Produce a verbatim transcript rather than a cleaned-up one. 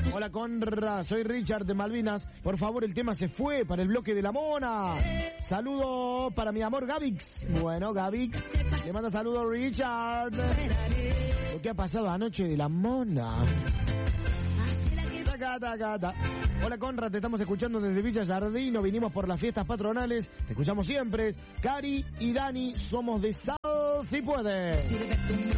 Hola Conra, soy Richard de Malvinas. Por favor, el tema se fue para el bloque de la mona. Saludo para mi amor Gavix. Bueno, Gavix, le manda saludos Richard. Lo que ha pasado anoche de la mona. Taca, taca, taca. Hola Conra, te estamos escuchando desde Villa Jardino. Vinimos por las fiestas patronales. Te escuchamos siempre. Cari y Dani, somos de Sal Si Puede.